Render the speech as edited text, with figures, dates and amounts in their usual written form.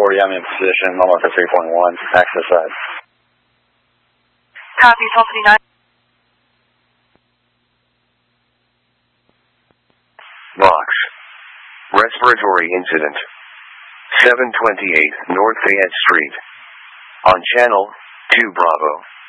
40, I'm in position, almost at 3.1, access side. Copy, 1259. Vox. Respiratory incident. 728 North Fayette Street. On channel 2 Bravo.